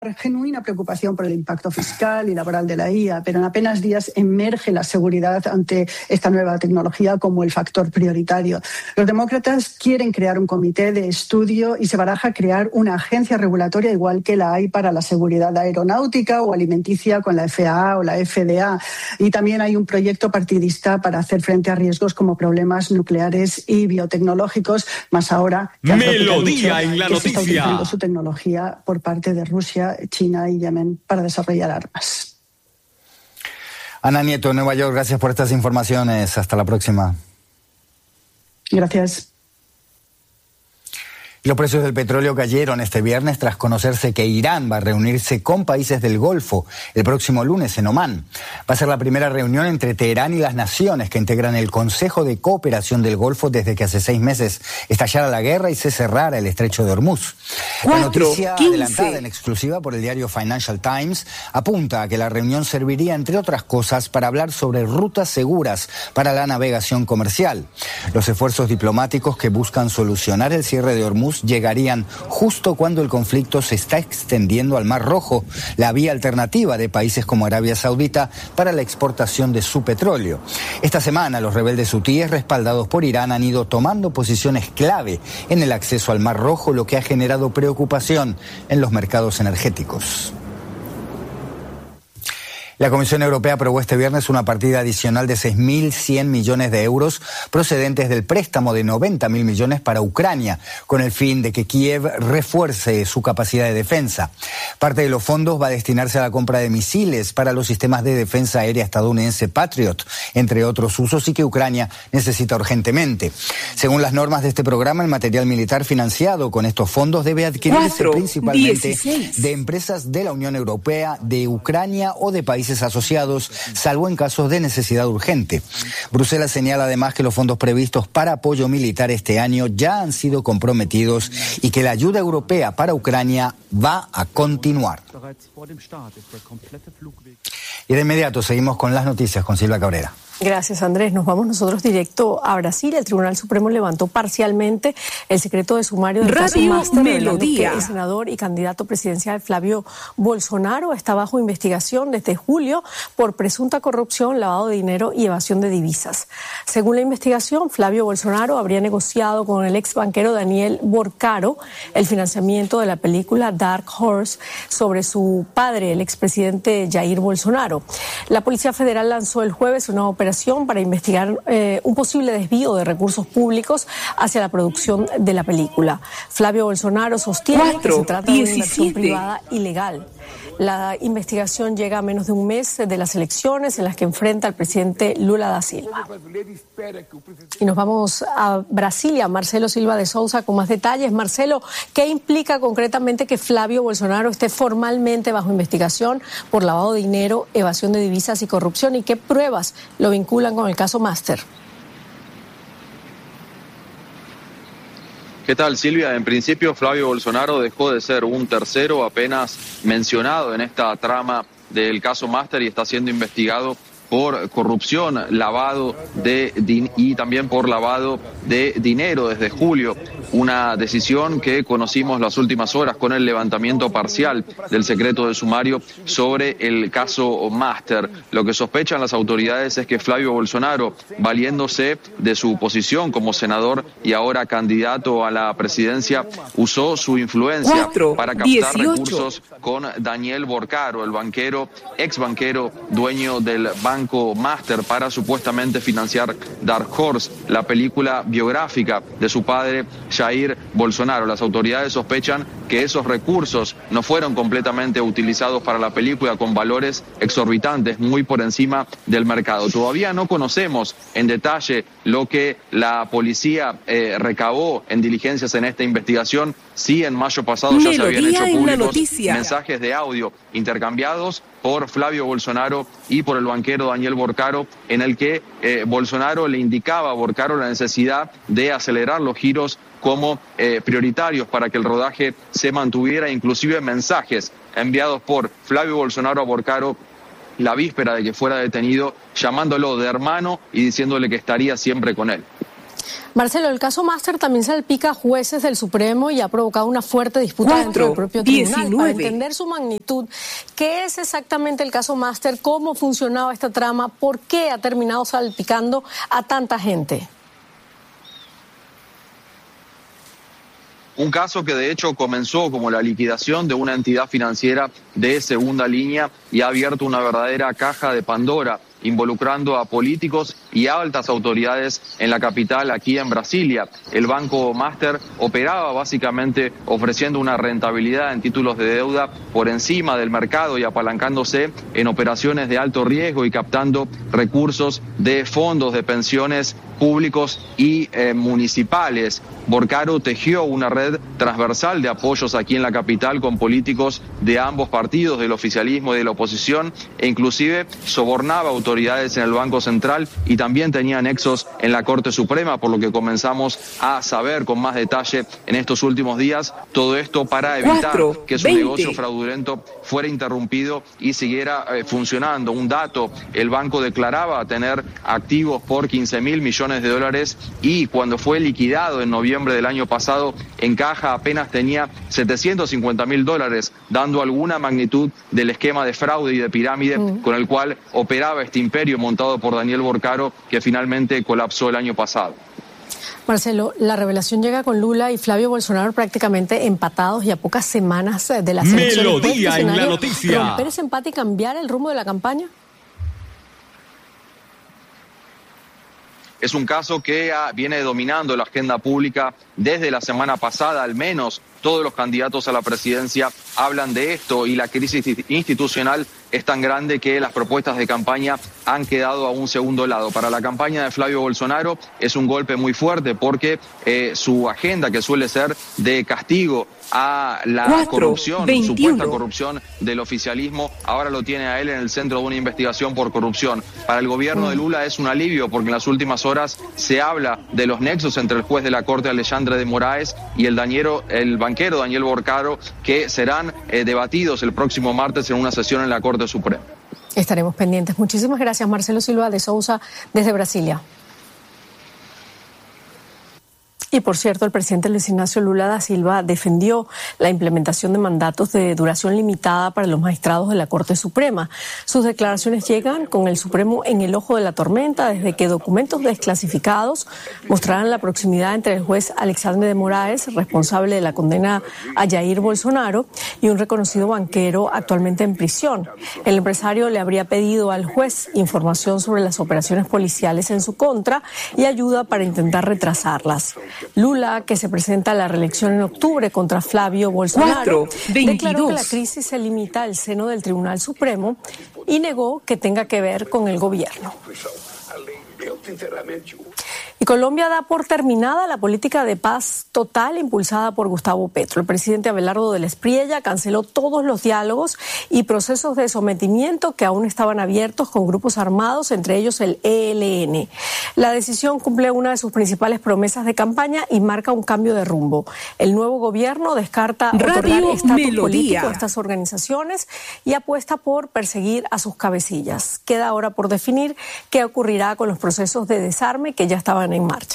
genuina preocupación por el impacto fiscal y laboral de la IA, pero en apenas días emerge la seguridad ante esta nueva tecnología como el factor prioritario. Los demócratas quieren crear un comité de estudio y se baraja crear una agencia regulatoria igual que la hay para la seguridad aeronáutica o alimenticia con la FAA o la FDA. Y también hay un proyecto partidista para hacer frente a riesgos como problemas nucleares y biotecnológicos, más ahora que Melodía en la que se está noticia. utilizando su tecnología por parte de Rusia, China y Yemen para desarrollar armas. Ana Nieto, Nueva York, gracias por estas informaciones. Hasta la próxima. Gracias. Los precios del petróleo cayeron este viernes tras conocerse que Irán va a reunirse con países del Golfo el próximo lunes en Omán. Va a ser la primera reunión entre Teherán y las naciones que integran el Consejo de Cooperación del Golfo desde que hace 6 meses estallara la guerra y se cerrara el estrecho de Hormuz. La noticia adelantada en exclusiva por el diario Financial Times apunta a que la reunión serviría, entre otras cosas, para hablar sobre rutas seguras para la navegación comercial. Los esfuerzos diplomáticos que buscan solucionar el cierre de Hormuz llegarían justo cuando el conflicto se está extendiendo al Mar Rojo, la vía alternativa de países como Arabia Saudita para la exportación de su petróleo. Esta semana los rebeldes hutíes respaldados por Irán han ido tomando posiciones clave en el acceso al Mar Rojo, lo que ha generado preocupación en los mercados energéticos. La Comisión Europea aprobó este viernes una partida adicional de 6.100 millones de euros procedentes del préstamo de 90.000 millones para Ucrania, con el fin de que Kiev refuerce su capacidad de defensa. Parte de los fondos va a destinarse a la compra de misiles para los sistemas de defensa aérea estadounidense Patriot, entre otros usos, y que Ucrania necesita urgentemente. Según las normas de este programa, el material militar financiado con estos fondos debe adquirirse principalmente de empresas de la Unión Europea, de Ucrania o de países asociados, salvo en casos de necesidad urgente. Bruselas señala además que los fondos previstos para apoyo militar este año ya han sido comprometidos y que la ayuda europea para Ucrania va a continuar. Y de inmediato seguimos con las noticias con Silvia Cabrera. Gracias, Andrés. Nos vamos nosotros directo a Brasil. El Tribunal Supremo levantó parcialmente el secreto de sumario del caso Master, revelando que el senador y candidato presidencial Flávio Bolsonaro está bajo investigación desde julio por presunta corrupción, lavado de dinero y evasión de divisas. Según la investigación, Flávio Bolsonaro habría negociado con el ex banquero Daniel Borcaro el financiamiento de la película Dark Horse sobre su padre, el expresidente Jair Bolsonaro. La Policía Federal lanzó el jueves una operación para investigar un posible desvío de recursos públicos hacia la producción de la película. Flávio Bolsonaro sostiene que se trata de una inversión privada ilegal. La investigación llega a menos de un mes de las elecciones en las que enfrenta al presidente Lula da Silva. Y nos vamos a Brasilia. Marcelo Silva de Souza con más detalles. Marcelo, ¿qué implica concretamente que Flávio Bolsonaro esté formalmente bajo investigación por lavado de dinero, evasión de divisas y corrupción? ¿Y qué pruebas lo vinculan con el caso Master? ¿Qué tal, Silvia? En principio, Flávio Bolsonaro dejó de ser un tercero apenas mencionado en esta trama del caso Master y está siendo investigado por corrupción, lavado y también por lavado de dinero desde julio. Una decisión que conocimos las últimas horas con el levantamiento parcial del secreto de sumario sobre el caso Master. Lo que sospechan las autoridades es que Flávio Bolsonaro, valiéndose de su posición como senador y ahora candidato a la presidencia, usó su influencia para captar recursos con Daniel Borcaro, el ex banquero, dueño del Banco Master, para supuestamente financiar Dark Horse, la película biográfica de su padre Jair Bolsonaro. Las autoridades sospechan que esos recursos no fueron completamente utilizados para la película, con valores exorbitantes, muy por encima del mercado. Todavía no conocemos en detalle lo que la policía recabó en diligencias en esta investigación. Sí, en mayo pasado ya se habían hecho públicos mensajes de audio intercambiados por Flávio Bolsonaro y por el banquero Daniel Borcaro, en el que Bolsonaro le indicaba a Borcaro la necesidad de acelerar los giros como prioritarios para que el rodaje se mantuviera, inclusive mensajes enviados por Flávio Bolsonaro a Borcaro la víspera de que fuera detenido, llamándolo de hermano y diciéndole que estaría siempre con él. Marcelo, el caso Master también salpica a jueces del Supremo y ha provocado una fuerte disputa dentro del propio tribunal. Para entender su magnitud, ¿qué es exactamente el caso Master? ¿Cómo funcionaba esta trama? ¿Por qué ha terminado salpicando a tanta gente? Un caso que de hecho comenzó como la liquidación de una entidad financiera de segunda línea y ha abierto una verdadera caja de Pandora, involucrando a políticos y a altas autoridades en la capital, aquí en Brasilia. El Banco Master operaba básicamente ofreciendo una rentabilidad en títulos de deuda por encima del mercado y apalancándose en operaciones de alto riesgo y captando recursos de fondos de pensiones públicos y municipales. Borcaro tejió una red transversal de apoyos aquí en la capital con políticos de ambos partidos, del oficialismo y de la oposición, e inclusive sobornaba autoridades en el Banco Central y también tenía nexos en la Corte Suprema, por lo que comenzamos a saber con más detalle en estos últimos días. Todo esto para evitar que su negocio fraudulento fuera interrumpido y siguiera funcionando. Un dato: el banco declaraba tener activos por 15.000 millones de dólares y cuando fue liquidado en noviembre del año pasado, en caja apenas tenía 750.000 dólares, dando alguna magnitud del esquema de fraude y de pirámide con el cual operaba este imperio montado por Daniel Borcaro, que finalmente colapsó el año pasado. Marcelo, la revelación llega con Lula y Flavio Bolsonaro prácticamente empatados y a pocas semanas de las elecciones. Melodía en la noticia. ¿Romper ese empate y cambiar el rumbo de la campaña? Es un caso que viene dominando la agenda pública desde la semana pasada, al menos todos los candidatos a la presidencia hablan de esto, y la crisis institucional es tan grande que las propuestas de campaña han quedado a un segundo lado. Para la campaña de Flavio Bolsonaro es un golpe muy fuerte porque su agenda, que suele ser de castigo a la corrupción, supuesta corrupción del oficialismo, ahora lo tiene a él en el centro de una investigación por corrupción. Para el gobierno de Lula es un alivio porque en las últimas horas se habla de los nexos entre el juez de la Corte Alexandre de Moraes y el banquero Daniel Borcaro, que serán debatidos el próximo martes en una sesión en la Corte Suprema. Estaremos pendientes. Muchísimas gracias, Marcelo Silva de Sousa, desde Brasilia. Y por cierto, el presidente Luis Ignacio Lula da Silva defendió la implementación de mandatos de duración limitada para los magistrados de la Corte Suprema. Sus declaraciones llegan con el Supremo en el ojo de la tormenta, desde que documentos desclasificados mostraran la proximidad entre el juez Alexandre de Moraes, responsable de la condena a Jair Bolsonaro, y un reconocido banquero actualmente en prisión. El empresario le habría pedido al juez información sobre las operaciones policiales en su contra y ayuda para intentar retrasarlas. Lula, que se presenta a la reelección en octubre contra Flavio Bolsonaro, declaró que la crisis se limita al seno del Tribunal Supremo y negó que tenga que ver con el gobierno. Y Colombia da por terminada la política de paz total impulsada por Gustavo Petro. El presidente Abelardo del Espriella canceló todos los diálogos y procesos de sometimiento que aún estaban abiertos con grupos armados, entre ellos el ELN. La decisión cumple una de sus principales promesas de campaña y marca un cambio de rumbo. El nuevo gobierno descarta otorgar estatus político a estas organizaciones y apuesta por perseguir a sus cabecillas. Queda ahora por definir qué ocurrirá con los procesos de desarme que ya estaban en marcha.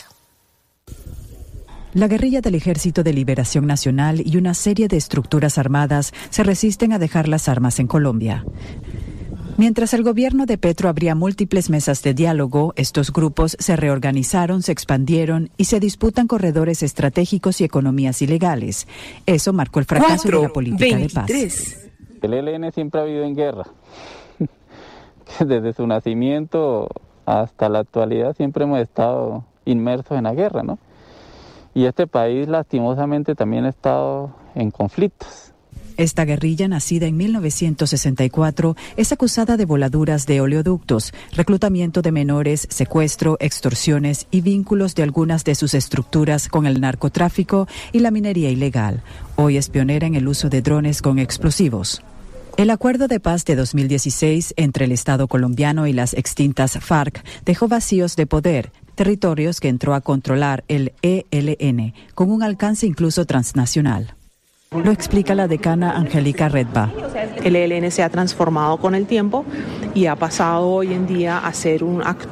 La guerrilla del Ejército de Liberación Nacional y una serie de estructuras armadas se resisten a dejar las armas en Colombia. Mientras el gobierno de Petro abría múltiples mesas de diálogo, estos grupos se reorganizaron, se expandieron y se disputan corredores estratégicos y economías ilegales. Eso marcó el fracaso de la política de paz. El ELN siempre ha vivido en guerra. Desde su nacimiento hasta la actualidad siempre hemos estado inmersos en la guerra, ¿no? Y este país lastimosamente también ha estado en conflictos. Esta guerrilla, nacida en 1964, es acusada de voladuras de oleoductos, reclutamiento de menores, secuestro, extorsiones y vínculos de algunas de sus estructuras con el narcotráfico y la minería ilegal. Hoy es pionera en el uso de drones con explosivos. El acuerdo de paz de 2016 entre el Estado colombiano y las extintas FARC dejó vacíos de poder, territorios que entró a controlar el ELN, con un alcance incluso transnacional. Lo explica la decana Angélica Redba. El ELN se ha transformado con el tiempo y ha pasado hoy en día a ser un actor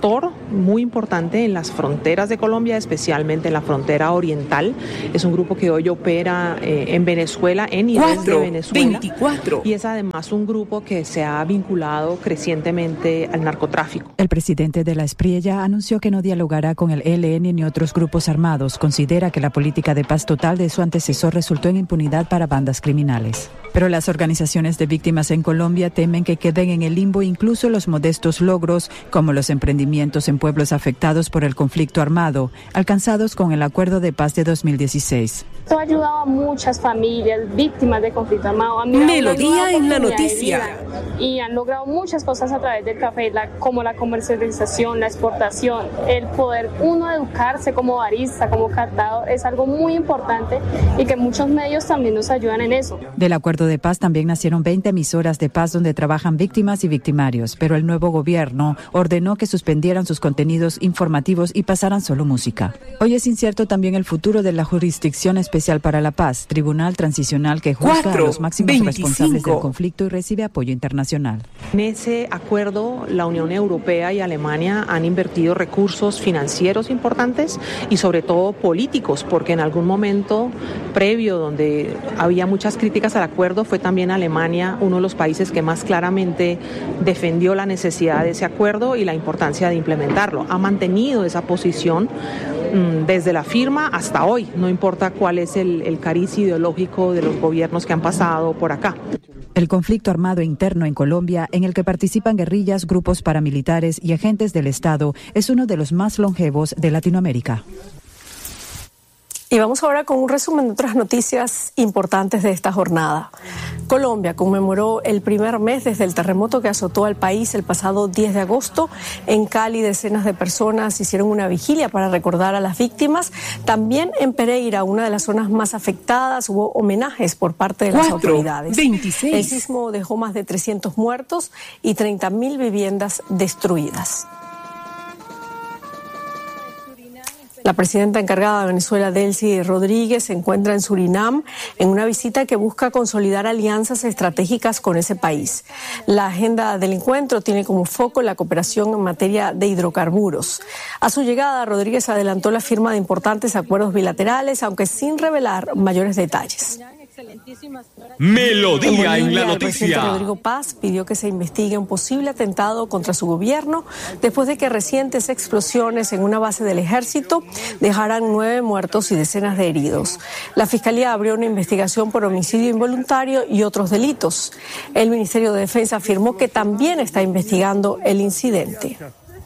muy importante en las fronteras de Colombia, especialmente en la frontera oriental. Es un grupo que hoy opera en Venezuela, en y desde Venezuela. 24. Y es además un grupo que se ha vinculado crecientemente al narcotráfico. El presidente de la Espriella anunció que no dialogará con el ELN ni otros grupos armados. Considera que la política de paz total de su antecesor resultó en impunidad para bandas criminales. Pero las organizaciones de víctimas en Colombia temen que queden en el limbo incluso los modestos logros, como los emprendimientos en pueblos afectados por el conflicto armado, alcanzados con el Acuerdo de Paz de 2016. Esto ha ayudado a muchas familias víctimas de conflicto armado. Melodía en la noticia. Y han logrado muchas cosas a través del café, como la comercialización, la exportación, el poder uno educarse como barista, como catador, es algo muy importante y que muchos medios también nos ayudan en eso. Del Acuerdo de Paz también nacieron 20 emisoras de paz donde trabajan víctimas y victimarios, pero el nuevo gobierno ordenó que suspendieran sus contenidos informativos y pasaran solo música. Hoy es incierto también el futuro de la Jurisdicción Especial para la Paz, tribunal transicional que juzga a los máximos responsables del conflicto y recibe apoyo internacional. En ese acuerdo, la Unión Europea y Alemania han invertido recursos financieros importantes y sobre todo políticos, porque en algún momento previo donde había muchas críticas al acuerdo, fue también Alemania uno de los países que más claramente defendió la necesidad de ese acuerdo y la importancia de implementarlo. Ha mantenido esa posición desde la firma hasta hoy, no importa cuál es el cariz ideológico de los gobiernos que han pasado por acá. El conflicto armado interno en Colombia, en el que participan guerrillas, grupos paramilitares y agentes del Estado, es uno de los más longevos de Latinoamérica. Y vamos ahora con un resumen de otras noticias importantes de esta jornada. Colombia conmemoró el primer mes desde el terremoto que azotó al país el pasado 10 de agosto. En Cali, decenas de personas hicieron una vigilia para recordar a las víctimas. También en Pereira, una de las zonas más afectadas, hubo homenajes por parte de las autoridades. 26. El sismo dejó más de 300 muertos y 30.000 viviendas destruidas. La presidenta encargada de Venezuela, Delcy Rodríguez, se encuentra en Surinam en una visita que busca consolidar alianzas estratégicas con ese país. La agenda del encuentro tiene como foco la cooperación en materia de hidrocarburos. A su llegada, Rodríguez adelantó la firma de importantes acuerdos bilaterales, aunque sin revelar mayores detalles. Melodía en la El presidente noticia. Rodrigo Paz pidió que se investigue un posible atentado contra su gobierno después de que recientes explosiones en una base del ejército dejaran 9 muertos y decenas de heridos. La Fiscalía abrió una investigación por homicidio involuntario y otros delitos. El Ministerio de Defensa afirmó que también está investigando el incidente.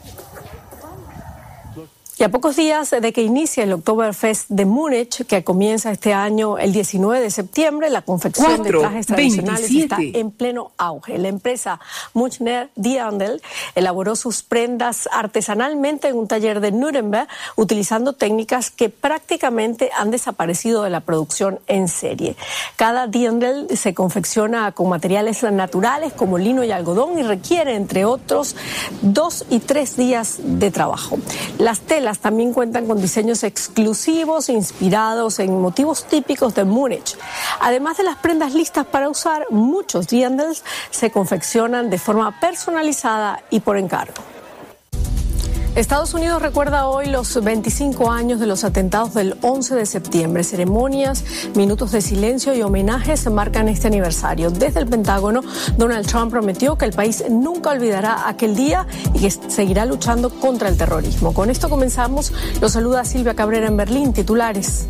Y a pocos días de que inicie el Oktoberfest de Múnich, que comienza este año el 19 de septiembre, la confección de trajes tradicionales está en pleno auge. La empresa Münchner Dirndl elaboró sus prendas artesanalmente en un taller de Nuremberg, utilizando técnicas que prácticamente han desaparecido de la producción en serie. Cada Dirndl se confecciona con materiales naturales como lino y algodón y requiere, entre otros, 2 y 3 días de trabajo. Las telas también cuentan con diseños exclusivos inspirados en motivos típicos de Múnich. Además de las prendas listas para usar, muchos dirndls se confeccionan de forma personalizada y por encargo. Estados Unidos recuerda hoy los 25 años de los atentados del 11 de septiembre. Ceremonias, minutos de silencio y homenajes marcan este aniversario. Desde el Pentágono, Donald Trump prometió que el país nunca olvidará aquel día y que seguirá luchando contra el terrorismo. Con esto comenzamos. Los saluda Silvia Cabrera en Berlín. Titulares.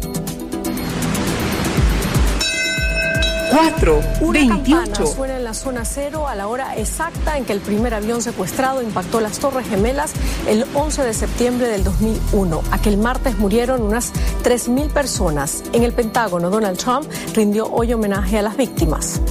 4:28. Una campana suena en la zona cero a la hora exacta en que el primer avión secuestrado impactó las Torres Gemelas el 11 de septiembre del 2001. Aquel martes murieron unas 3.000 personas. En el Pentágono, Donald Trump rindió hoy homenaje a las víctimas.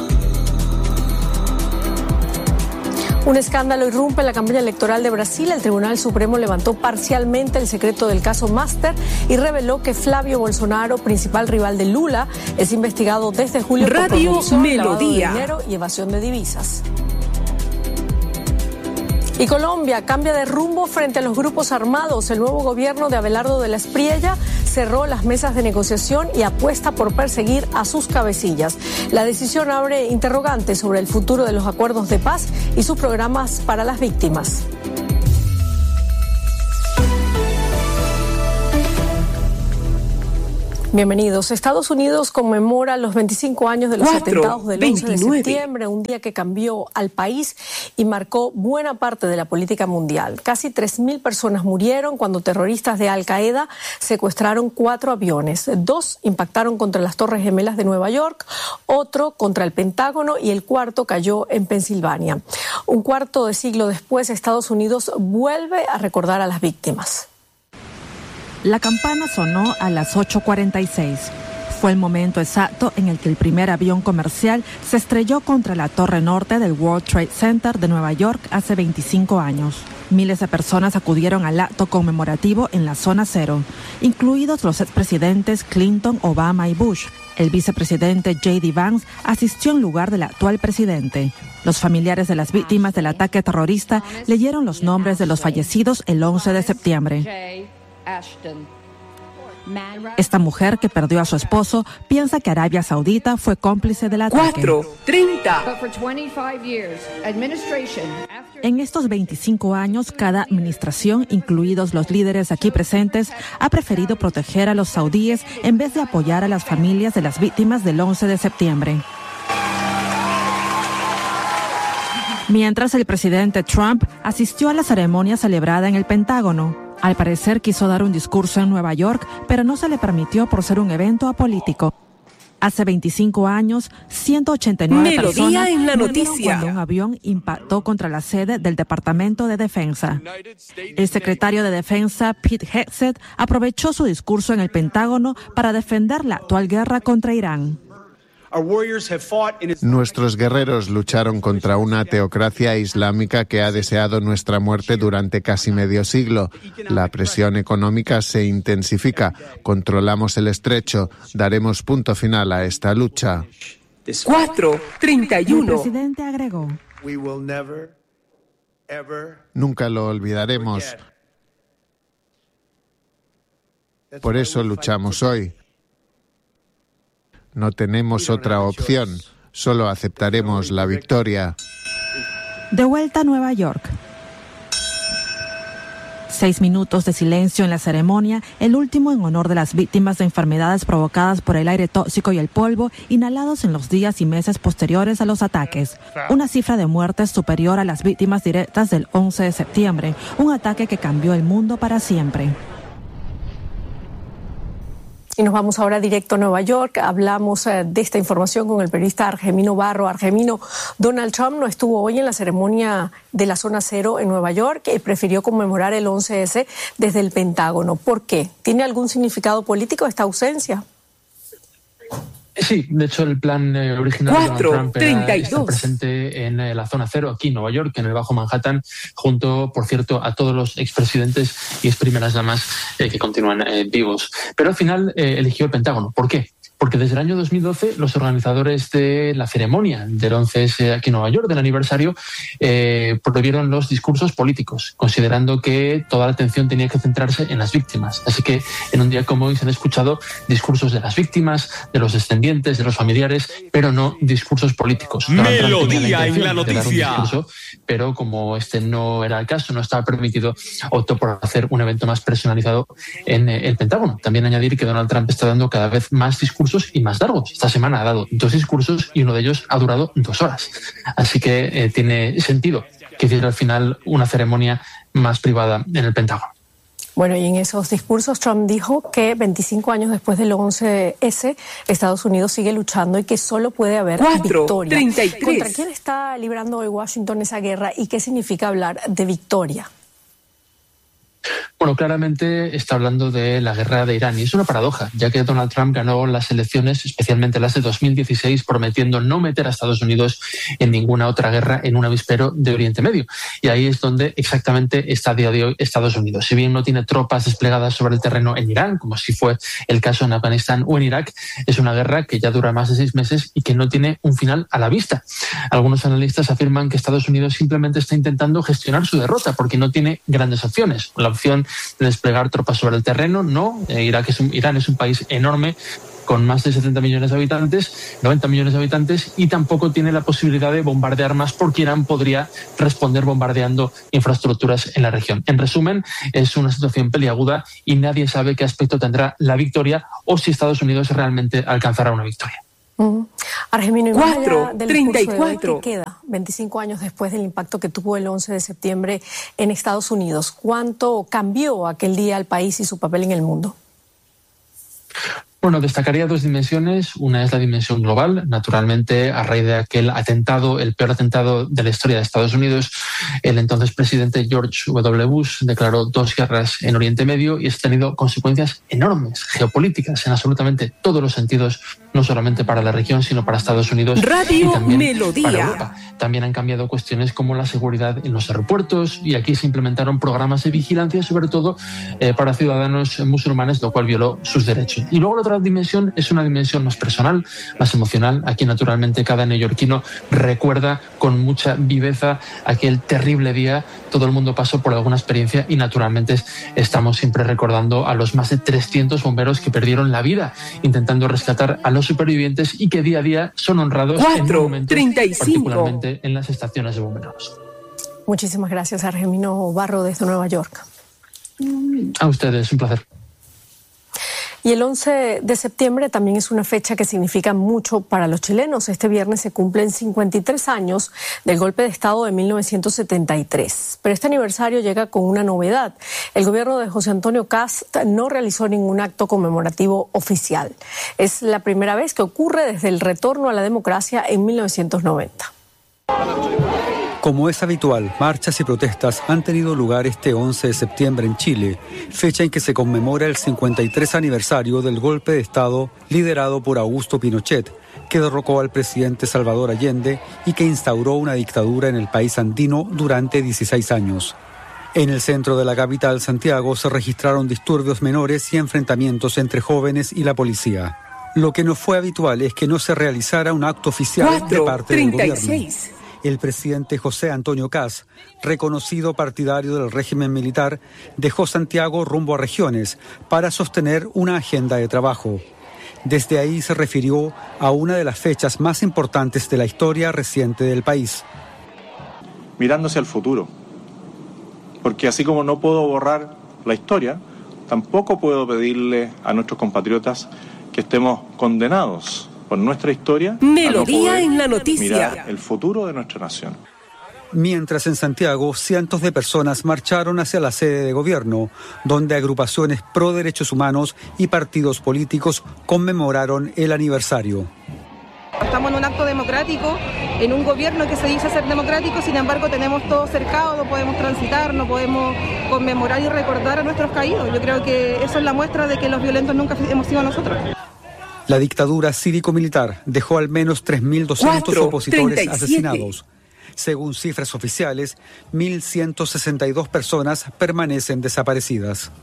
Un escándalo irrumpe en la campaña electoral de Brasil. El Tribunal Supremo levantó parcialmente el secreto del caso Master y reveló que Flavio Bolsonaro, principal rival de Lula, es investigado desde julio por corrupción, lavado de dinero y evasión de divisas. Y Colombia cambia de rumbo frente a los grupos armados. El nuevo gobierno de Abelardo de la Espriella cerró las mesas de negociación y apuesta por perseguir a sus cabecillas. La decisión abre interrogantes sobre el futuro de los acuerdos de paz y sus programas para las víctimas. Bienvenidos. Estados Unidos conmemora los 25 años de los atentados del 11 de septiembre, un día que cambió al país y marcó buena parte de la política mundial. Casi 3.000 personas murieron cuando terroristas de Al-Qaeda secuestraron 4 aviones. 2 impactaron contra las Torres Gemelas de Nueva York, otro contra el Pentágono y el cuarto cayó en Pensilvania. Un cuarto de siglo después, Estados Unidos vuelve a recordar a las víctimas. La campana sonó a las 8:46. Fue el momento exacto en el que el primer avión comercial se estrelló contra la torre norte del World Trade Center de Nueva York hace 25 años. Miles de personas acudieron al acto conmemorativo en la zona cero, incluidos los expresidentes Clinton, Obama y Bush. El vicepresidente J.D. Vance asistió en lugar del actual presidente. Los familiares de las víctimas del ataque terrorista leyeron los nombres de los fallecidos el 11 de septiembre. Esta mujer, que perdió a su esposo, piensa que Arabia Saudita fue cómplice del ataque. 4:30. En estos 25 años, cada administración, incluidos los líderes aquí presentes, ha preferido proteger a los saudíes en vez de apoyar a las familias de las víctimas del 11 de septiembre. Mientras el presidente Trump asistió a la ceremonia celebrada en el Pentágono. Al parecer quiso dar un discurso en Nueva York, pero no se le permitió por ser un evento apolítico. Hace 25 años, 189 personas murieron cuando un avión impactó contra la sede del Departamento de Defensa. El secretario de Defensa, Pete Hegseth, aprovechó su discurso en el Pentágono para defender la actual guerra contra Irán. Nuestros guerreros lucharon contra una teocracia islámica que ha deseado nuestra muerte durante casi medio siglo. La presión económica se intensifica. Controlamos el estrecho. Daremos punto final a esta lucha. 4:31. El presidente agregó: Nunca lo olvidaremos. Por eso luchamos hoy. No tenemos otra opción, solo aceptaremos la victoria. De vuelta a Nueva York. 6 minutos de silencio en la ceremonia, el último en honor de las víctimas de enfermedades provocadas por el aire tóxico y el polvo inhalados en los días y meses posteriores a los ataques. Una cifra de muertes superior a las víctimas directas del 11 de septiembre, un ataque que cambió el mundo para siempre. Y nos vamos ahora directo a Nueva York. Hablamos de esta información con el periodista Argemino Barro. Argemino, Donald Trump no estuvo hoy en la ceremonia de la Zona Cero en Nueva York y prefirió conmemorar el 11S desde el Pentágono. ¿Por qué? ¿Tiene algún significado político esta ausencia? Sí, de hecho el plan original de Donald Trump era estar presente en la Zona Cero, aquí en Nueva York, en el Bajo Manhattan, junto, por cierto, a todos los expresidentes y ex primeras damas que continúan vivos. Pero al final eligió el Pentágono. ¿Por qué? Porque desde el año 2012 los organizadores de la ceremonia del 11S aquí en Nueva York, del aniversario, prohibieron los discursos políticos, considerando que toda la atención tenía que centrarse en las víctimas. Así que en un día como hoy se han escuchado discursos de las víctimas, de los descendientes, de los familiares, pero no discursos políticos. Melodía en la noticia. Pero como este no era el caso, no estaba permitido, optó por hacer un evento más personalizado en el Pentágono. También añadir que Donald Trump está dando cada vez más discursos y más largos. Esta semana ha dado 2 discursos y uno de ellos ha durado 2 horas. Así que tiene sentido que hiciera al final una ceremonia más privada en el Pentágono. Bueno, y en esos discursos Trump dijo que 25 años después del 11S, Estados Unidos sigue luchando y que solo puede haber victoria. 4:33. ¿Contra quién está librando hoy Washington esa guerra y qué significa hablar de victoria? Bueno, claramente está hablando de la guerra de Irán y es una paradoja, ya que Donald Trump ganó las elecciones, especialmente las de 2016, prometiendo no meter a Estados Unidos en ninguna otra guerra en un avispero de Oriente Medio. Y ahí es donde exactamente está a día de hoy Estados Unidos. Si bien no tiene tropas desplegadas sobre el terreno en Irán, como si fue el caso en Afganistán o en Irak, es una guerra que ya dura más de 6 meses y que no tiene un final a la vista. Algunos analistas afirman que Estados Unidos simplemente está intentando gestionar su derrota porque no tiene grandes opciones. La opción de desplegar tropas sobre el terreno, no. Irán es un país enorme con más de 70 millones de habitantes, 90 millones de habitantes, y tampoco tiene la posibilidad de bombardear más porque Irán podría responder bombardeando infraestructuras en la región. En resumen, es una situación peliaguda y nadie sabe qué aspecto tendrá la victoria o si Estados Unidos realmente alcanzará una victoria. Argemino, 4:34. ¿Qué queda 25 años después del impacto que tuvo el 11 de septiembre en Estados Unidos? ¿Cuánto cambió aquel día el país y su papel en el mundo? Bueno, destacaría dos dimensiones. Una es la dimensión global. Naturalmente, a raíz de aquel atentado, el peor atentado de la historia de Estados Unidos, el entonces presidente George W. Bush declaró 2 guerras en Oriente Medio y esto ha tenido consecuencias enormes, geopolíticas, en absolutamente todos los sentidos, no solamente para la región, sino para Estados Unidos Radio y también Melodía. para Europa. También han cambiado cuestiones como la seguridad en los aeropuertos y aquí se implementaron programas de vigilancia, sobre todo para ciudadanos musulmanes, lo cual violó sus derechos. Y luego la otra dimensión es una dimensión más personal, más emocional. Aquí naturalmente cada neoyorquino recuerda con mucha viveza aquel terrible día. Todo el mundo pasó por alguna experiencia y naturalmente estamos siempre recordando a los más de 300 bomberos que perdieron la vida intentando rescatar a los supervivientes y que día a día son honrados en momentos, particularmente en las estaciones de bomberos. Muchísimas gracias, Argemino Barro, desde Nueva York. A ustedes, un placer. Y el 11 de septiembre también es una fecha que significa mucho para los chilenos. Este viernes se cumplen 53 años del golpe de Estado de 1973. Pero este aniversario llega con una novedad. El gobierno de José Antonio Kast no realizó ningún acto conmemorativo oficial. Es la primera vez que ocurre desde el retorno a la democracia en 1990. Como es habitual, marchas y protestas han tenido lugar este 11 de septiembre en Chile, fecha en que se conmemora el 53 aniversario del golpe de Estado liderado por Augusto Pinochet, que derrocó al presidente Salvador Allende y que instauró una dictadura en el país andino durante 16 años. En el centro de la capital, Santiago, se registraron disturbios menores y enfrentamientos entre jóvenes y la policía. Lo que no fue habitual es que no se realizara un acto oficial de parte del gobierno. El presidente José Antonio Kast, reconocido partidario del régimen militar, dejó Santiago rumbo a regiones para sostener una agenda de trabajo. Desde ahí se refirió a una de las fechas más importantes de la historia reciente del país. Mirándose al futuro, porque así como no puedo borrar la historia, tampoco puedo pedirle a nuestros compatriotas que estemos condenados por nuestra historia. Melodía en la noticia. Mirar el futuro de nuestra nación. Mientras en Santiago, cientos de personas marcharon hacia la sede de gobierno, donde agrupaciones pro derechos humanos y partidos políticos conmemoraron el aniversario. Estamos en un acto democrático, en un gobierno que se dice ser democrático, sin embargo tenemos todo cercado, no podemos transitar, no podemos conmemorar y recordar a nuestros caídos. Yo creo que eso es la muestra de que los violentos nunca hemos sido nosotros. La dictadura cívico-militar dejó al menos 3.200 opositores asesinados. Según cifras oficiales, 1.162 personas permanecen desaparecidas.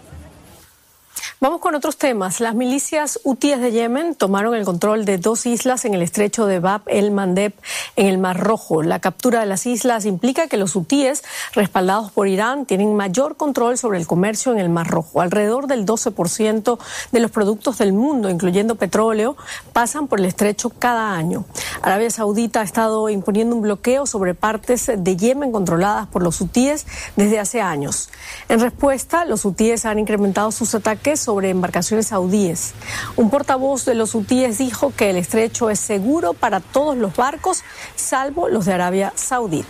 Vamos con otros temas. Las milicias hutíes de Yemen tomaron el control de 2 islas en el estrecho de Bab el-Mandeb en el Mar Rojo. La captura de las islas implica que los hutíes, respaldados por Irán, tienen mayor control sobre el comercio en el Mar Rojo. Alrededor del 12% de los productos del mundo, incluyendo petróleo, pasan por el estrecho cada año. Arabia Saudita ha estado imponiendo un bloqueo sobre partes de Yemen controladas por los hutíes desde hace años. En respuesta, los hutíes han incrementado sus ataques sobre embarcaciones saudíes. Un portavoz de los hutíes dijo que el estrecho es seguro para todos los barcos, salvo los de Arabia Saudita.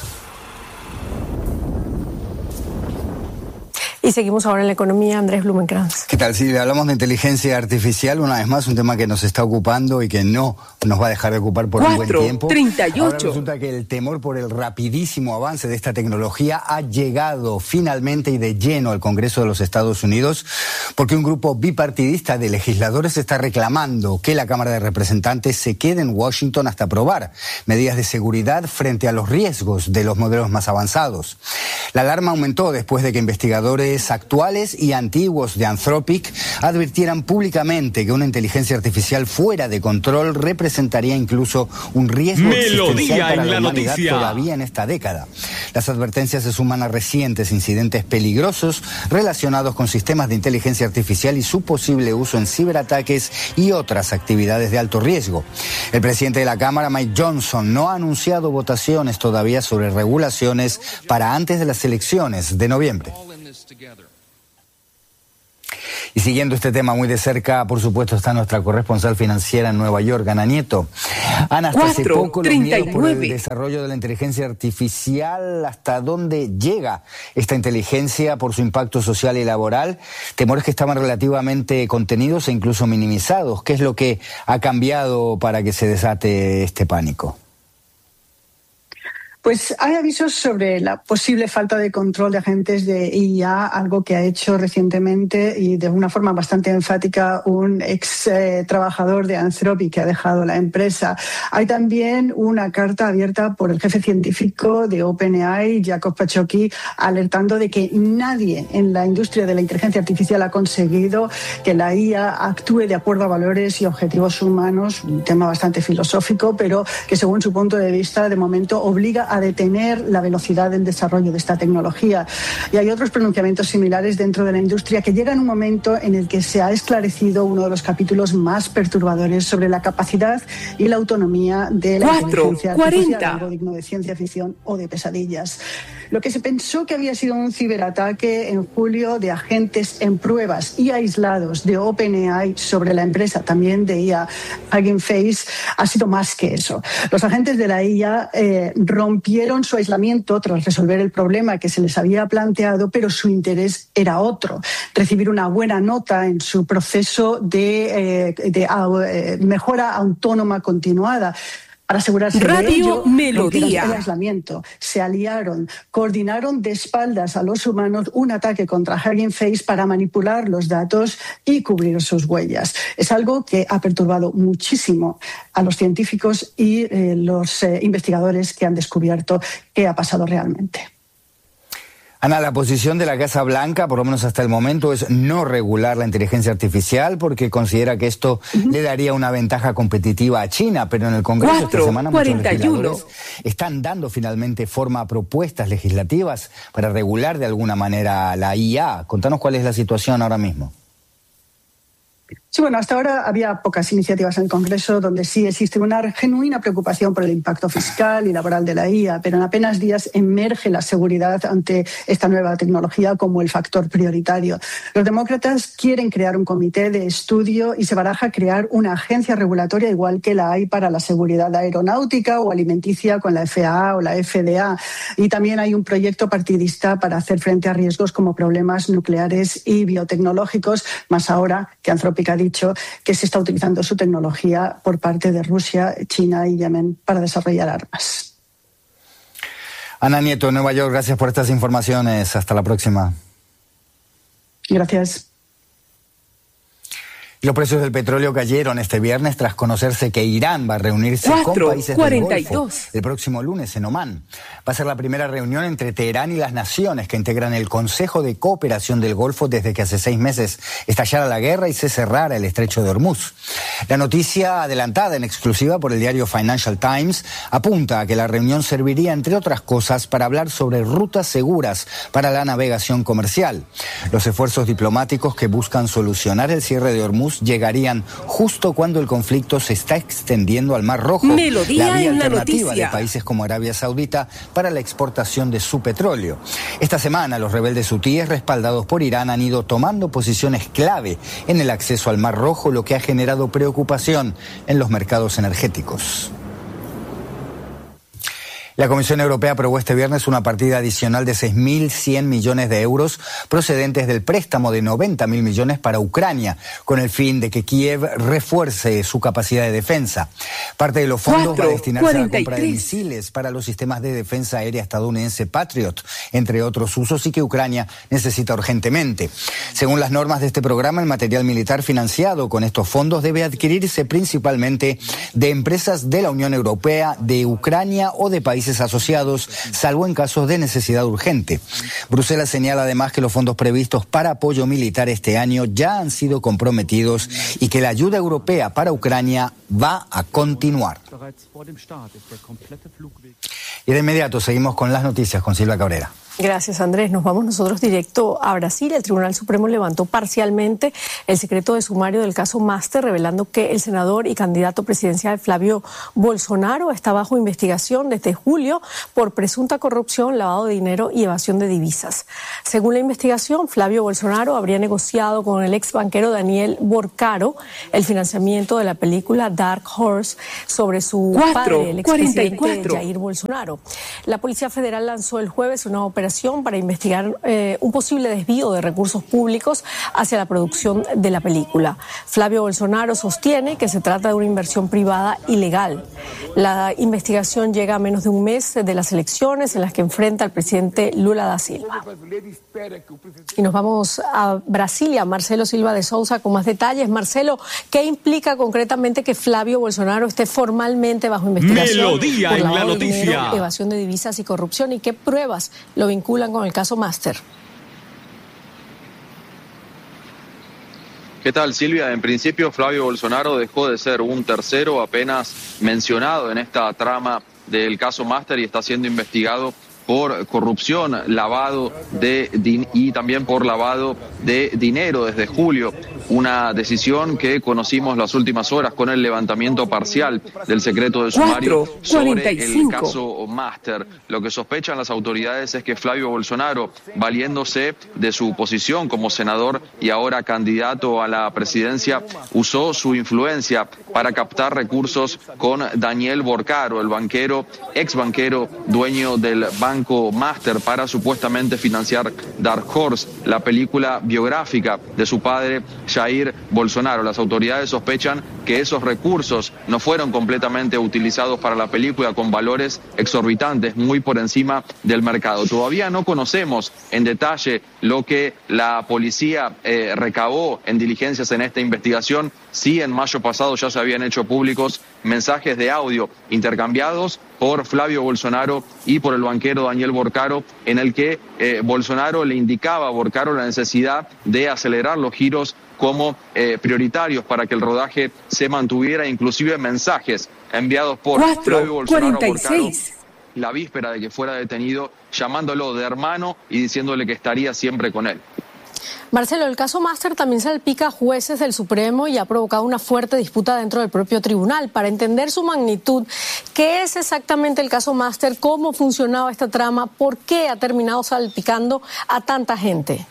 Y seguimos ahora en la economía, Andrés Blumenkrantz. ¿Qué tal, Silvia? Hablamos de inteligencia artificial, una vez más, un tema que nos está ocupando y que no nos va a dejar de ocupar por un buen tiempo. 4:38. Ahora resulta que el temor por el rapidísimo avance de esta tecnología ha llegado finalmente y de lleno al Congreso de los Estados Unidos, porque un grupo bipartidista de legisladores está reclamando que la Cámara de Representantes se quede en Washington hasta aprobar medidas de seguridad frente a los riesgos de los modelos más avanzados. La alarma aumentó después de que investigadores actuales y antiguos de Anthropic advirtieran públicamente que una inteligencia artificial fuera de control representaría incluso un riesgo existencial para la humanidad todavía en esta década. Las advertencias se suman a recientes incidentes peligrosos relacionados con sistemas de inteligencia artificial y su posible uso en ciberataques y otras actividades de alto riesgo. El presidente de la Cámara, Mike Johnson, no ha anunciado votaciones todavía sobre regulaciones para antes de las elecciones de noviembre. Y siguiendo este tema muy de cerca, por supuesto, está nuestra corresponsal financiera en Nueva York, Ana Nieto. Ana, hasta hace poco los miedos por el desarrollo de la inteligencia artificial, ¿hasta dónde llega esta inteligencia por su impacto social y laboral? Temores que estaban relativamente contenidos e incluso minimizados. ¿Qué es lo que ha cambiado para que se desate este pánico? Pues hay avisos sobre la posible falta de control de agentes de IA, algo que ha hecho recientemente y de una forma bastante enfática un ex trabajador de Anthropic que ha dejado la empresa. Hay también una carta abierta por el jefe científico de OpenAI, Jacob Pachocki, alertando de que nadie en la industria de la inteligencia artificial ha conseguido que la IA actúe de acuerdo a valores y objetivos humanos, un tema bastante filosófico, pero que según su punto de vista, de momento obliga a detener la velocidad del desarrollo de esta tecnología. Y hay otros pronunciamientos similares dentro de la industria que llegan en un momento en el que se ha esclarecido uno de los capítulos más perturbadores sobre la capacidad y la autonomía de la inteligencia artificial, algo digno de ciencia ficción o de pesadillas. Lo que se pensó que había sido un ciberataque en julio de agentes en pruebas y aislados de OpenAI sobre la empresa, también de IA, Hugging Face, ha sido más que eso. Los agentes de la IA rompieron su aislamiento tras resolver el problema que se les había planteado, pero su interés era otro: recibir una buena nota en su proceso de mejora autónoma continuada. Para asegurarse de ello, rompieron el aislamiento, se aliaron, coordinaron de espaldas a los humanos un ataque contra Hugging Face para manipular los datos y cubrir sus huellas. Es algo que ha perturbado muchísimo a los científicos y los investigadores que han descubierto qué ha pasado realmente. Ana, la posición de la Casa Blanca, por lo menos hasta el momento, es no regular la inteligencia artificial porque considera que esto le daría una ventaja competitiva a China, pero en el Congreso esta semana muchos legisladores están dando finalmente forma a propuestas legislativas para regular de alguna manera la IA. Contanos cuál es la situación ahora mismo. Sí, bueno, hasta ahora había pocas iniciativas en el Congreso donde sí existe una genuina preocupación por el impacto fiscal y laboral de la IA, pero en apenas días emerge la seguridad ante esta nueva tecnología como el factor prioritario. Los demócratas quieren crear un comité de estudio y se baraja crear una agencia regulatoria igual que la hay para la seguridad aeronáutica o alimenticia con la FAA o la FDA. Y también hay un proyecto partidista para hacer frente a riesgos como problemas nucleares y biotecnológicos, más ahora que Anthropic ha dicho que se está utilizando su tecnología por parte de Rusia, China y Yemen para desarrollar armas. Ana Nieto, Nueva York, gracias por estas informaciones. Hasta la próxima. Gracias. Los precios del petróleo cayeron este viernes tras conocerse que Irán va a reunirse con países del Golfo el próximo lunes en Omán. Va a ser la primera reunión entre Teherán y las naciones que integran el Consejo de Cooperación del Golfo desde que hace 6 meses estallara la guerra y se cerrara el estrecho de Hormuz. La noticia, adelantada en exclusiva por el diario Financial Times, apunta a que la reunión serviría, entre otras cosas, para hablar sobre rutas seguras para la navegación comercial. Los esfuerzos diplomáticos que buscan solucionar el cierre de Hormuz llegarían justo cuando el conflicto se está extendiendo al Mar Rojo, la vía alternativa de países como Arabia Saudita para la exportación de su petróleo. Esta semana los rebeldes hutíes respaldados por Irán han ido tomando posiciones clave en el acceso al Mar Rojo, lo que ha generado preocupación en los mercados energéticos. La Comisión Europea aprobó este viernes una partida adicional de 6.100 millones de euros procedentes del préstamo de 90.000 millones para Ucrania, con el fin de que Kiev refuerce su capacidad de defensa. Parte de los fondos va a destinarse a la compra de misiles para los sistemas de defensa aérea estadounidense Patriot, entre otros usos, y que Ucrania necesita urgentemente. Según las normas de este programa, el material militar financiado con estos fondos debe adquirirse principalmente de empresas de la Unión Europea, de Ucrania o de países asociados, salvo en casos de necesidad urgente. Bruselas señala además que los fondos previstos para apoyo militar este año ya han sido comprometidos y que la ayuda europea para Ucrania va a continuar. Y de inmediato seguimos con las noticias con Silvia Cabrera. Gracias, Andrés. Nos vamos nosotros directo a Brasil. El Tribunal Supremo levantó parcialmente el secreto de sumario del caso Master, revelando que el senador y candidato presidencial Flávio Bolsonaro está bajo investigación desde julio por presunta corrupción, lavado de dinero y evasión de divisas. Según la investigación, Flávio Bolsonaro habría negociado con el ex banquero Daniel Borcaro el financiamiento de la película Dark Horse sobre su padre, el expresidente Jair Bolsonaro. La Policía Federal lanzó el jueves una operación para investigar un posible desvío de recursos públicos hacia la producción de la película. Flávio Bolsonaro sostiene que se trata de una inversión privada ilegal. La investigación llega a menos de un mes de las elecciones en las que enfrenta al presidente Lula da Silva. Y nos vamos a Brasilia. Marcelo Silva de Souza con más detalles. Marcelo, ¿qué implica concretamente que Flávio Bolsonaro esté formalmente bajo investigación Melodía por en lavado la de dinero, noticia, evasión de divisas y corrupción? ¿Y qué pruebas lo vinculan con el caso Master? ¿Qué tal, Silvia? En principio, Flávio Bolsonaro dejó de ser un tercero apenas mencionado en esta trama del caso Master y está siendo investigado por corrupción, lavado y también por lavado de dinero desde julio. Una decisión que conocimos las últimas horas con el levantamiento parcial del secreto de sumario sobre el caso Master. Lo que sospechan las autoridades es que Flávio Bolsonaro, valiéndose de su posición como senador y ahora candidato a la presidencia, usó su influencia para captar recursos con Daniel Borcaro, el ex banquero dueño del Banco Master, para supuestamente financiar Dark Horse, la película biográfica de su padre Jair Bolsonaro. Las autoridades sospechan que esos recursos no fueron completamente utilizados para la película, con valores exorbitantes, muy por encima del mercado. Todavía no conocemos en detalle lo que la policía recabó en diligencias en esta investigación. Sí, en mayo pasado ya se habían hecho públicos mensajes de audio intercambiados por Flávio Bolsonaro y por el banquero Daniel Borcaro, en el que Bolsonaro le indicaba a Borcaro la necesidad de acelerar los giros como prioritarios para que el rodaje se mantuviera, inclusive mensajes enviados por Flávio Bolsonaro a Borcaro la víspera de que fuera detenido, llamándolo de hermano y diciéndole que estaría siempre con él. Marcelo, el caso Master también salpica a jueces del Supremo y ha provocado una fuerte disputa dentro del propio tribunal. Para entender su magnitud, ¿qué es exactamente el caso Master? ¿Cómo funcionaba esta trama? ¿Por qué ha terminado salpicando a tanta gente?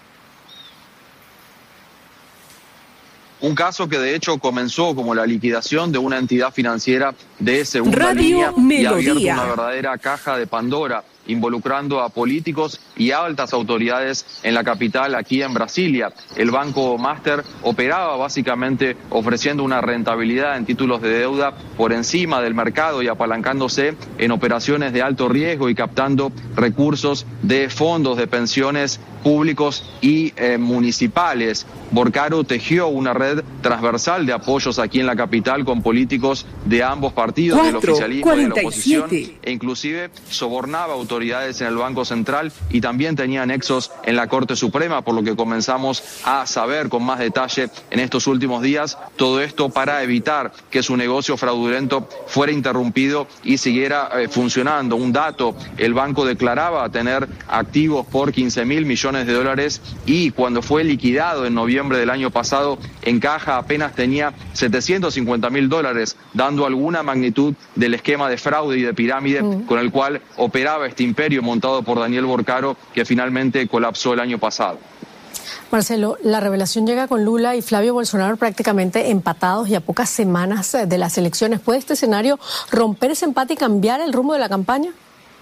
Un caso que de hecho comenzó como la liquidación de una entidad financiera de segunda línea y ha abierto una verdadera caja de Pandora, involucrando a políticos y a altas autoridades en la capital, aquí en Brasilia. El Banco Master operaba básicamente ofreciendo una rentabilidad en títulos de deuda por encima del mercado y apalancándose en operaciones de alto riesgo y captando recursos de fondos de pensiones públicos y municipales. Borcaro tejió una red transversal de apoyos aquí en la capital con políticos de ambos partidos, del oficialismo y de la oposición, e inclusive sobornaba autoridades en el Banco Central y también tenía nexos en la Corte Suprema, por lo que comenzamos a saber con más detalle en estos últimos días. Todo esto para evitar que su negocio fraudulento fuera interrumpido y siguiera funcionando. Un dato: el banco declaraba tener activos por 15.000 millones de dólares y cuando fue liquidado en noviembre del año pasado, en caja apenas tenía 750.000 dólares, dando alguna magnitud del esquema de fraude y de pirámide con el cual operaba este imperio montado por Daniel Borcaro, que finalmente colapsó el año pasado. Marcelo, la revelación llega con Lula y Flávio Bolsonaro prácticamente empatados y a pocas semanas de las elecciones. ¿Puede este escenario romper ese empate y cambiar el rumbo de la campaña?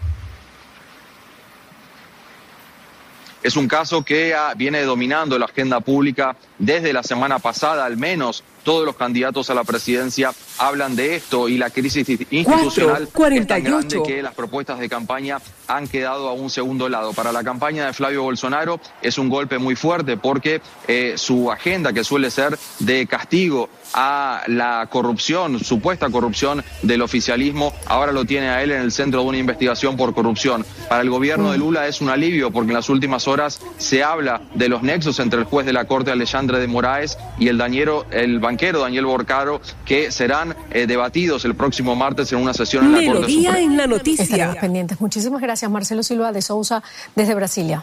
Es un caso que viene dominando la agenda pública desde la semana pasada, al menos. Todos los candidatos a la presidencia hablan de esto y la crisis institucional es tan grande que las propuestas de campaña han quedado a un segundo lado. Para la campaña de Flávio Bolsonaro es un golpe muy fuerte porque su agenda, que suele ser de castigo a la corrupción, supuesta corrupción del oficialismo, ahora lo tiene a él en el centro de una investigación por corrupción. Para el gobierno de Lula es un alivio porque en las últimas horas se habla de los nexos entre el juez de la Corte Alexandre de Moraes y el banquero banquero Daniel Borcaro, que serán debatidos el próximo martes en una sesión en la Corte Suprema. En la noticia. Estaremos pendientes. Muchísimas gracias, Marcelo Silva de Sousa, desde Brasilia.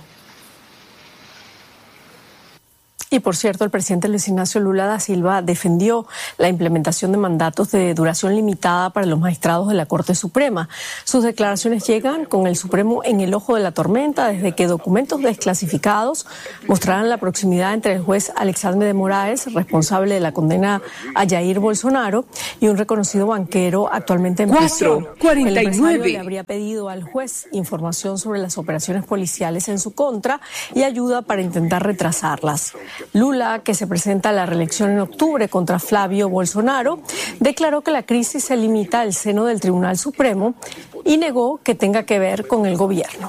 Y por cierto, el presidente Luis Ignacio Lula da Silva defendió la implementación de mandatos de duración limitada para los magistrados de la Corte Suprema. Sus declaraciones llegan con el Supremo en el ojo de la tormenta desde que documentos desclasificados mostraran la proximidad entre el juez Alexandre de Moraes, responsable de la condena a Jair Bolsonaro, y un reconocido banquero actualmente en prisión. 4:49. El empresario le habría pedido al juez información sobre las operaciones policiales en su contra y ayuda para intentar retrasarlas. Lula, que se presenta a la reelección en octubre contra Flavio Bolsonaro, declaró que la crisis se limita al seno del Tribunal Supremo y negó que tenga que ver con el gobierno.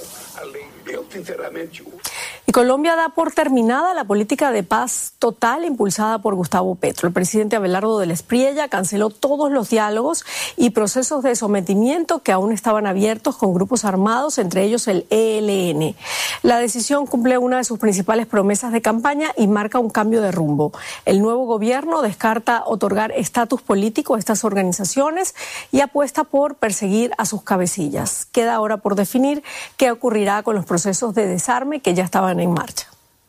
Y Colombia da por terminada la política de paz total impulsada por Gustavo Petro. El presidente Abelardo del Espriella canceló todos los diálogos y procesos de sometimiento que aún estaban abiertos con grupos armados, entre ellos el ELN. La decisión cumple una de sus principales promesas de campaña y marca un cambio de rumbo. El nuevo gobierno descarta otorgar estatus político a estas organizaciones y apuesta por perseguir a sus cabecillas. Queda ahora por definir qué ocurrirá con los procesos de desarme que ya estaban en marcha.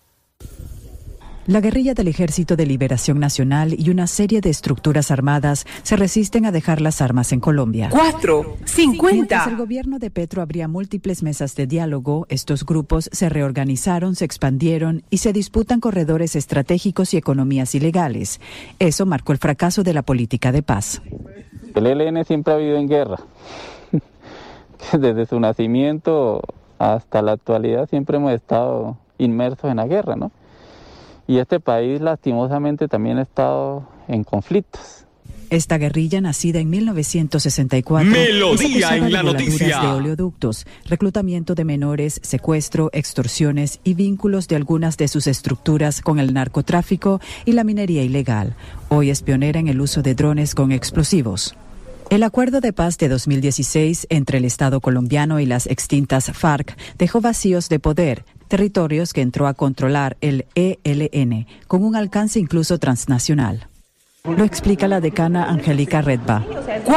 La guerrilla del Ejército de Liberación Nacional y una serie de estructuras armadas se resisten a dejar las armas en Colombia. 4:50. Mientras el gobierno de Petro abría múltiples mesas de diálogo, estos grupos se reorganizaron, se expandieron y se disputan corredores estratégicos y economías ilegales. Eso marcó el fracaso de la política de paz. El ELN siempre ha vivido en guerra. Desde su nacimiento hasta la actualidad siempre hemos estado inmersos en la guerra, ¿no? Y este país lastimosamente también ha estado en conflictos. Esta guerrilla, nacida en 1964, Melodía en la noticia. De oleoductos, reclutamiento de menores, secuestro, extorsiones y vínculos de algunas de sus estructuras con el narcotráfico y la minería ilegal. Hoy es pionera en el uso de drones con explosivos. El acuerdo de paz de 2016 entre el Estado colombiano y las extintas FARC dejó vacíos de poder, territorios que entró a controlar el ELN, con un alcance incluso transnacional. Lo explica la decana Angélica Redba.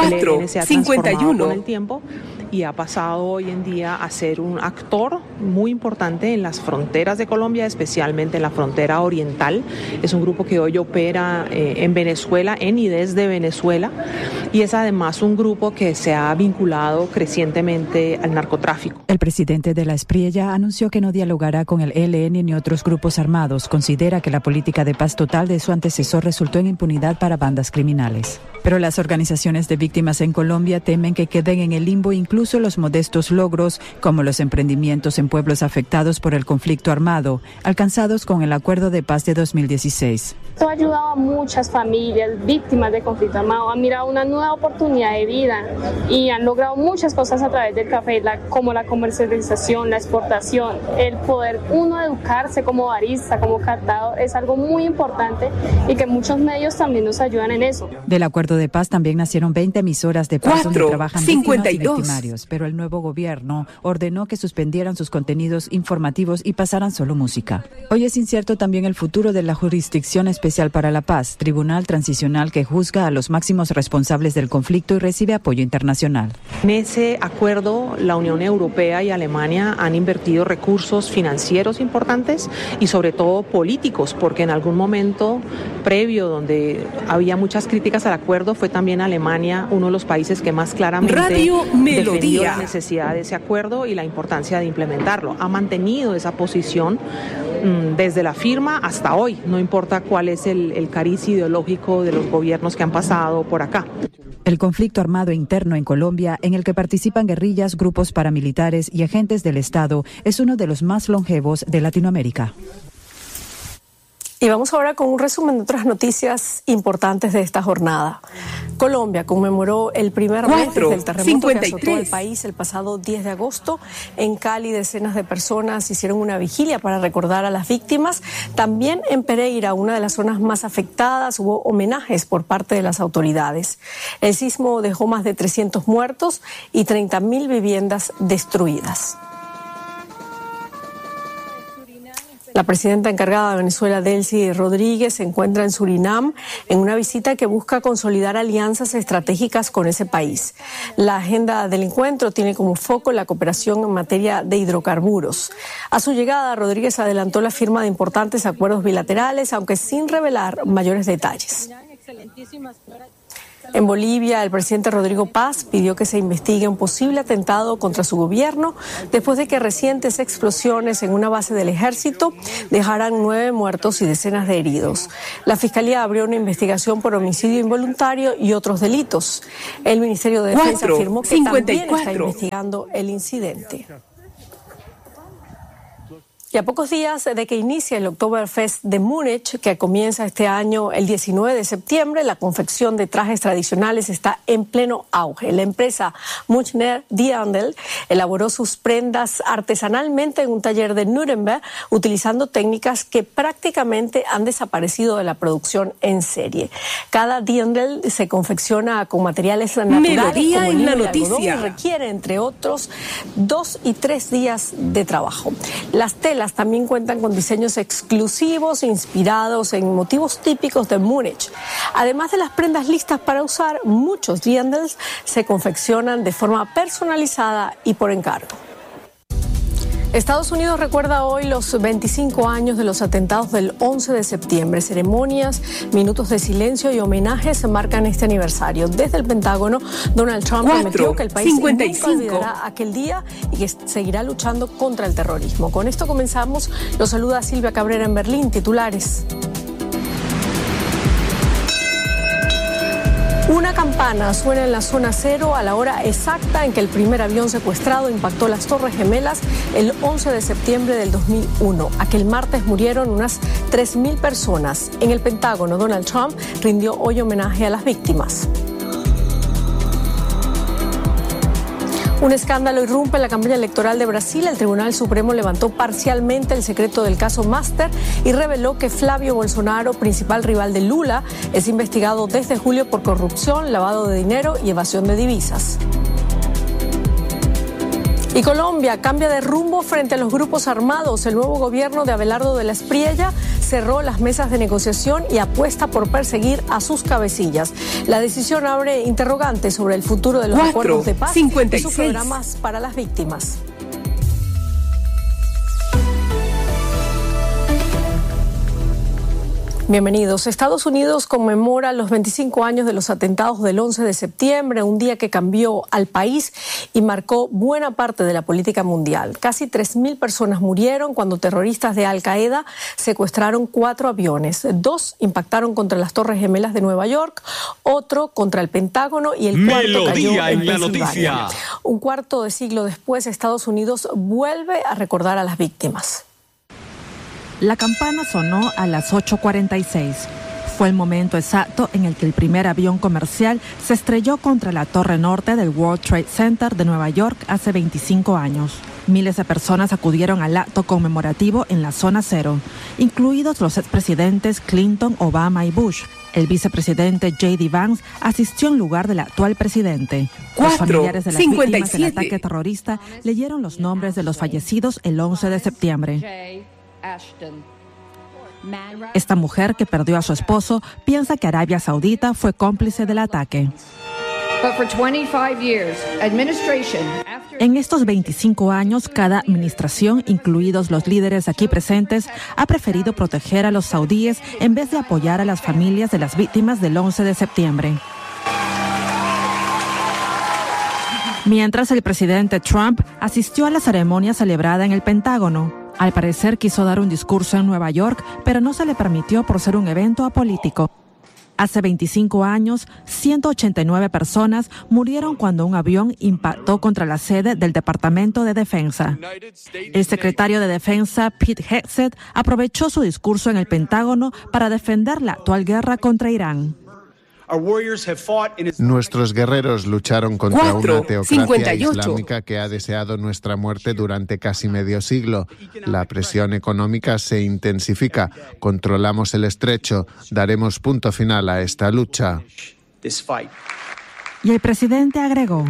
4:51. Con el tiempo y ha pasado hoy en día a ser un actor muy importante en las fronteras de Colombia, especialmente en la frontera oriental. Es un grupo que hoy opera en Venezuela, en y desde Venezuela, y es además un grupo que se ha vinculado crecientemente al narcotráfico. El presidente de la Espriella anunció que no dialogará con el ELN ni otros grupos armados. Considera que la política de paz total de su antecesor resultó en impunidad para bandas criminales. Pero las organizaciones de víctimas en Colombia temen que queden en el limbo incluso los modestos logros, como los emprendimientos en pueblos afectados por el conflicto armado, alcanzados con el acuerdo de paz de 2016. Esto ha ayudado a muchas familias víctimas de conflicto armado, han mirado una nueva oportunidad de vida y han logrado muchas cosas a través del café, como la comercialización, la exportación, el poder uno educarse como barista, como catador, es algo muy importante y que muchos medios también nos ayudan en eso. Del acuerdo de paz también nacieron 20 emisoras de paz donde trabajan víctimas y victimarios, pero el nuevo gobierno ordenó que suspendieran sus contenidos informativos y pasaran solo música. Hoy es incierto también el futuro de la Jurisdicción Especial para la Paz, tribunal transicional que juzga a los máximos responsables del conflicto y recibe apoyo internacional. En ese acuerdo, la Unión Europea y Alemania han invertido recursos financieros importantes y sobre todo políticos, porque en algún momento previo donde había muchas críticas al acuerdo, fue también Alemania uno de los países que más claramente defendió la necesidad de ese acuerdo y la importancia de implementarlo. Ha mantenido esa posición desde la firma hasta hoy, no importa cuál es el cariz ideológico de los gobiernos que han pasado por acá. El conflicto armado interno en Colombia, en el que participan guerrillas, grupos paramilitares y agentes del Estado, es uno de los más longevos de Latinoamérica. Y vamos ahora con un resumen de otras noticias importantes de esta jornada. Colombia conmemoró el primer mes del terremoto que azotó el país el pasado 10 de agosto. En Cali, decenas de personas hicieron una vigilia para recordar a las víctimas. También en Pereira, una de las zonas más afectadas, hubo homenajes por parte de las autoridades. El sismo dejó más de 300 muertos y 30.000 viviendas destruidas. La presidenta encargada de Venezuela, Delcy Rodríguez, se encuentra en Surinam en una visita que busca consolidar alianzas estratégicas con ese país. La agenda del encuentro tiene como foco la cooperación en materia de hidrocarburos. A su llegada, Rodríguez adelantó la firma de importantes acuerdos bilaterales, aunque sin revelar mayores detalles. En Bolivia, el presidente Rodrigo Paz pidió que se investigue un posible atentado contra su gobierno después de que recientes explosiones en una base del ejército dejaran 9 muertos y decenas de heridos. La Fiscalía abrió una investigación por homicidio involuntario y otros delitos. El Ministerio de Defensa afirmó que también está investigando el incidente. Y a pocos días de que inicie el Oktoberfest de Múnich, que comienza este año el 19 de septiembre, la confección de trajes tradicionales está en pleno auge. La empresa Münchner Dirndl elaboró sus prendas artesanalmente en un taller de Nuremberg, utilizando técnicas que prácticamente han desaparecido de la producción en serie. Cada Dirndl se confecciona con materiales naturales Melodía como en la lino y algodón noticia. y requiere, entre otros, 2 y 3 días de trabajo. Las telas también cuentan con diseños exclusivos inspirados en motivos típicos de Múnich. Además de las prendas listas para usar, muchos Dirndls se confeccionan de forma personalizada y por encargo. Estados Unidos recuerda hoy los 25 años de los atentados del 11 de septiembre. Ceremonias, minutos de silencio y homenajes marcan este aniversario. Desde el Pentágono, Donald Trump prometió que el país nunca olvidará aquel día y que seguirá luchando contra el terrorismo. Con esto comenzamos. Los saluda Silvia Cabrera en Berlín. Titulares. Una campana suena en la zona cero a la hora exacta en que el primer avión secuestrado impactó las Torres Gemelas el 11 de septiembre del 2001. Aquel martes murieron unas 3.000 personas. En el Pentágono, Donald Trump rindió hoy homenaje a las víctimas. Un escándalo irrumpe en la campaña electoral de Brasil. El Tribunal Supremo levantó parcialmente el secreto del caso Master y reveló que Flávio Bolsonaro, principal rival de Lula, es investigado desde julio por corrupción, lavado de dinero y evasión de divisas. Y Colombia cambia de rumbo frente a los grupos armados. El nuevo gobierno de Abelardo de la Espriella cerró las mesas de negociación y apuesta por perseguir a sus cabecillas. La decisión abre interrogantes sobre el futuro de los acuerdos de paz y sus programas para las víctimas. Bienvenidos. Estados Unidos conmemora los 25 años de los atentados del 11 de septiembre, un día que cambió al país y marcó buena parte de la política mundial. Casi 3.000 personas murieron cuando terroristas de Al-Qaeda secuestraron 4 aviones. 2 impactaron contra las Torres Gemelas de Nueva York, otro contra el Pentágono y el cuarto cayó en Pensilvania. Un cuarto de siglo después, Estados Unidos vuelve a recordar a las víctimas. La campana sonó a las 8:46. Fue el momento exacto en el que el primer avión comercial se estrelló contra la torre norte del World Trade Center de Nueva York hace 25 años. Miles de personas acudieron al acto conmemorativo en la zona cero, incluidos los expresidentes Clinton, Obama y Bush. El vicepresidente J.D. Vance asistió en lugar del actual presidente. Los familiares de las víctimas del ataque terrorista leyeron los nombres de los fallecidos el 11 de septiembre. Esta mujer, que perdió a su esposo, piensa que Arabia Saudita fue cómplice del ataque. En estos 25 años, cada administración, incluidos los líderes aquí presentes, ha preferido proteger a los saudíes en vez de apoyar a las familias de las víctimas del 11 de septiembre. Mientras el presidente Trump asistió a la ceremonia celebrada en el Pentágono. Al parecer quiso dar un discurso en Nueva York, pero no se le permitió por ser un evento apolítico. Hace 25 años, 189 personas murieron cuando un avión impactó contra la sede del Departamento de Defensa. El secretario de Defensa, Pete Hegseth, aprovechó su discurso en el Pentágono para defender la actual guerra contra Irán. Nuestros guerreros lucharon contra una teocracia islámica que ha deseado nuestra muerte durante casi medio siglo. La presión económica se intensifica. Controlamos el estrecho. Daremos punto final a esta lucha. Y el presidente agregó: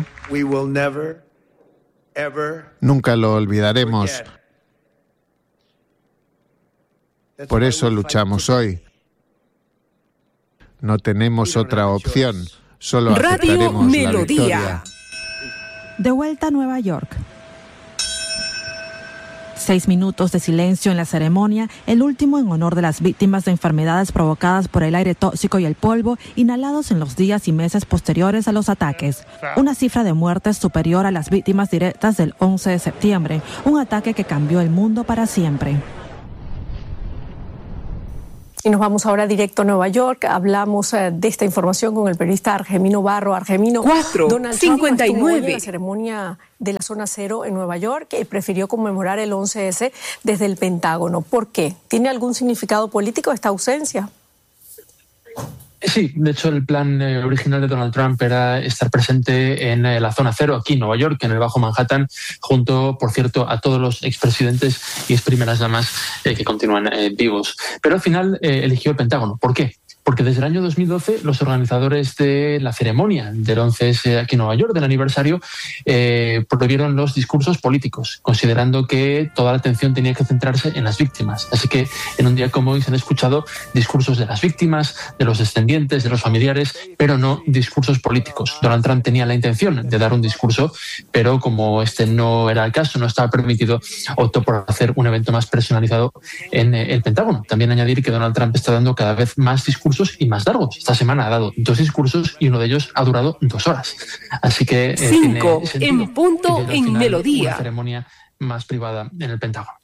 Nunca lo olvidaremos. Por eso luchamos hoy. No tenemos otra opción. Solo aceptaremos la victoria. De vuelta a Nueva York. 6 minutos de silencio en la ceremonia, el último en honor de las víctimas de enfermedades provocadas por el aire tóxico y el polvo inhalados en los días y meses posteriores a los ataques. Una cifra de muertes superior a las víctimas directas del 11 de septiembre, un ataque que cambió el mundo para siempre. Y nos vamos ahora directo a Nueva York. Hablamos de esta información con el periodista Argemino Barro. Argemino, 4:59. En la ceremonia de la Zona Cero en Nueva York y prefirió conmemorar el 11S desde el Pentágono. ¿Por qué? ¿Tiene algún significado político esta ausencia? Sí, de hecho el plan original de Donald Trump era estar presente en la Zona Cero, aquí en Nueva York, en el Bajo Manhattan, junto, por cierto, a todos los expresidentes y exprimeras damas que continúan vivos. Pero al final eligió el Pentágono. ¿Por qué? Porque desde el año 2012 los organizadores de la ceremonia del 11S aquí en Nueva York, del aniversario, prohibieron los discursos políticos, considerando que toda la atención tenía que centrarse en las víctimas. Así que en un día como hoy se han escuchado discursos de las víctimas, de los descendientes, de los familiares, pero no discursos políticos. Donald Trump tenía la intención de dar un discurso, pero como este no era el caso, no estaba permitido, optó por hacer un evento más personalizado en el Pentágono. También añadir que Donald Trump está dando cada vez más discursos y más largos. Esta semana ha dado 2 discursos y uno de ellos ha durado 2 horas. Así que 5 en punto en Melodía. Una ceremonia más privada en el Pentágono.